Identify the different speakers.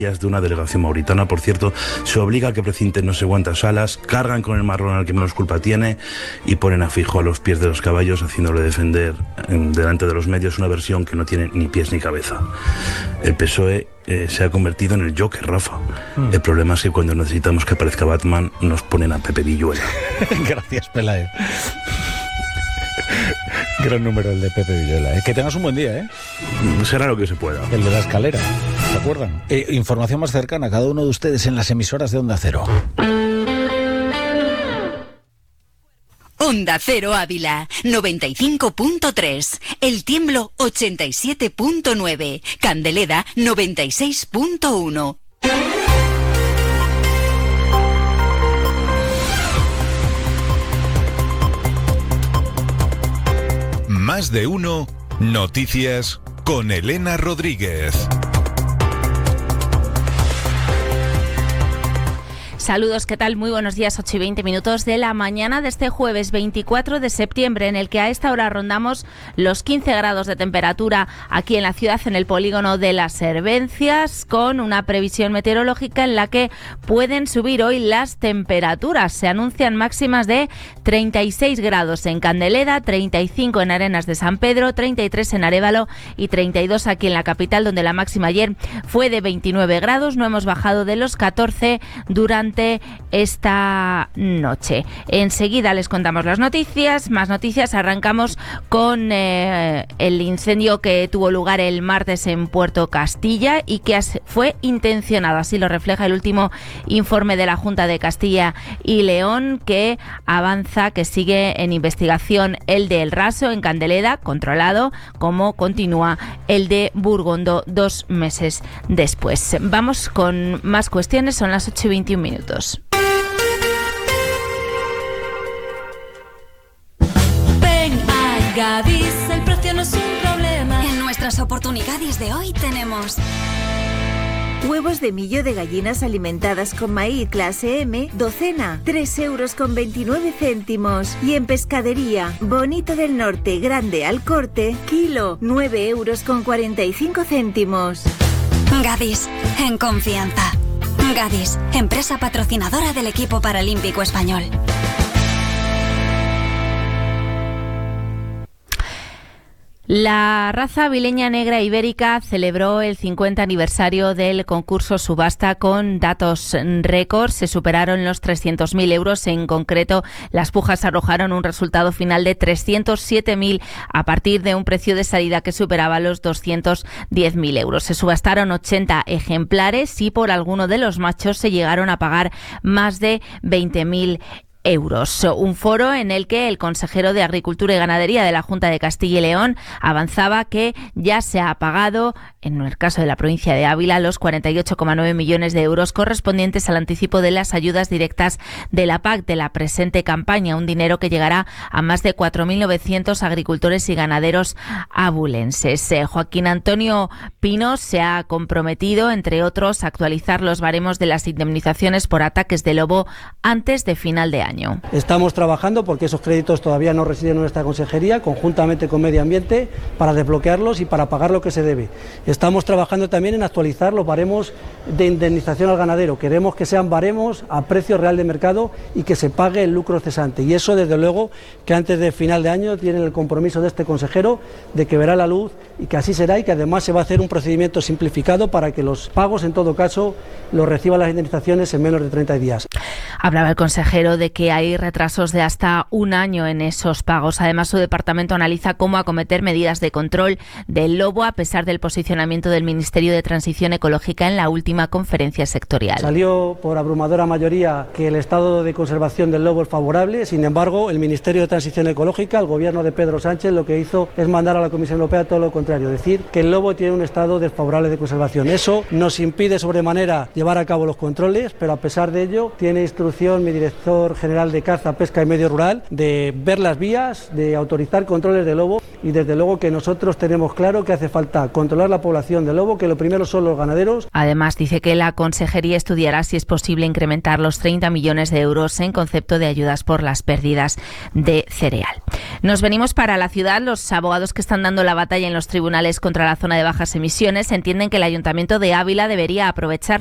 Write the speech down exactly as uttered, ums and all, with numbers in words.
Speaker 1: de una delegación mauritana, por cierto, se obliga a que precinten no sé cuántas salas, cargan con el marrón al que menos culpa tiene y ponen a Feijóo a los pies de los caballos, haciéndole defender en, delante de los medios una versión que no tiene ni pies ni cabeza. El P S O E eh, se ha convertido en el Joker, Rafa. Mm. El problema es que cuando necesitamos que aparezca Batman nos ponen a Pepe Villuela.
Speaker 2: Gracias, Pelayo. Gran número el de Pepe Villuela. ¿eh? Que tengas un buen día, ¿eh?
Speaker 1: Será lo que se pueda.
Speaker 2: El de la escalera, ¿se acuerdan? Eh, información más cercana a cada uno de ustedes en las emisoras de Onda Cero.
Speaker 3: Onda Cero Ávila, noventa y cinco punto tres. El Tiemblo, ochenta y siete punto nueve. Candeleda, noventa y seis punto uno.
Speaker 4: Más de uno, noticias con Elena Rodríguez.
Speaker 5: Saludos, ¿qué tal? Muy buenos días, ocho y veinte minutos de la mañana de este jueves veinticuatro de septiembre, en el que a esta hora rondamos los quince grados de temperatura aquí en la ciudad, en el polígono de Las Hervencias, con una previsión meteorológica en la que pueden subir hoy las temperaturas. Se anuncian máximas de treinta y seis grados en Candeleda, treinta y cinco en Arenas de San Pedro, treinta y tres en Arévalo y treinta y dos aquí en la capital, donde la máxima ayer fue de veintinueve grados. No hemos bajado de los catorce durante esta noche. Enseguida les contamos las noticias, más noticias. Arrancamos con eh, el incendio que tuvo lugar el martes en Puerto Castilla y que fue intencionado. Así lo refleja el último informe de la Junta de Castilla y León, que avanza que sigue en investigación el de El Raso en Candeleda, controlado, como continúa el de Burgondo dos meses después. Vamos con más cuestiones, son las ocho y veintiún minutos.
Speaker 6: Ven a Gadis, el precio no es un problema.
Speaker 3: En nuestras oportunidades de hoy tenemos
Speaker 7: huevos de millo de gallinas alimentadas con maíz clase M, docena, tres euros con veintinueve céntimos. Y en pescadería, bonito del norte, grande al corte, kilo, nueve euros con cuarenta y cinco céntimos.
Speaker 3: Gadis, en confianza. Gadis, empresa patrocinadora del equipo paralímpico español.
Speaker 5: La raza avileña negra ibérica celebró el cincuenta aniversario del concurso subasta con datos récord. Se superaron los trescientos mil euros. En concreto, las pujas arrojaron un resultado final de trescientos siete mil a partir de un precio de salida que superaba los doscientos diez mil euros. Se subastaron ochenta ejemplares y por alguno de los machos se llegaron a pagar más de veinte mil euros. Un foro en el que el consejero de Agricultura y Ganadería de la Junta de Castilla y León avanzaba que ya se ha pagado, en el caso de la provincia de Ávila, los cuarenta y ocho coma nueve millones de euros correspondientes al anticipo de las ayudas directas de la P A C de la presente campaña, un dinero que llegará a más de cuatro mil novecientos agricultores y ganaderos abulenses. Eh, Joaquín Antonio Pino se ha comprometido, entre otros, a actualizar los baremos de las indemnizaciones por ataques de lobo antes de final de año.
Speaker 8: Estamos trabajando porque esos créditos todavía no residen en nuestra consejería, conjuntamente con Medio Ambiente, para desbloquearlos y para pagar lo que se debe. Estamos trabajando también en actualizar los baremos de indemnización al ganadero. Queremos que sean baremos a precio real de mercado y que se pague el lucro cesante. Y eso, desde luego, que antes de final de año tienen el compromiso de este consejero de que verá la luz y que así será, y que además se va a hacer un procedimiento simplificado para que los pagos, en todo caso, los reciban las indemnizaciones en menos de treinta días.
Speaker 5: Hablaba el consejero de que hay retrasos de hasta un año en esos pagos. Además, su departamento analiza cómo acometer medidas de control del lobo a pesar del posicionamiento del Ministerio de Transición Ecológica en la última conferencia sectorial.
Speaker 8: Salió por abrumadora mayoría que el estado de conservación del lobo es favorable. Sin embargo, el Ministerio de Transición Ecológica, el gobierno de Pedro Sánchez, lo que hizo es mandar a la Comisión Europea todo lo contrario, decir que el lobo tiene un estado desfavorable de conservación. Eso nos impide sobremanera llevar a cabo los controles, pero a pesar de ello tiene instrucción mi director general General de Caza, Pesca y Medio Rural, de ver las vías, de autorizar controles de lobo y desde luego que nosotros tenemos claro que hace falta controlar la población de lobo, que lo primero son los ganaderos.
Speaker 5: Además, dice que la Consejería estudiará si es posible incrementar los treinta millones de euros en concepto de ayudas por las pérdidas de cereal. Nos venimos para la ciudad. Los abogados que están dando la batalla en los tribunales contra la zona de bajas emisiones entienden que el Ayuntamiento de Ávila debería aprovechar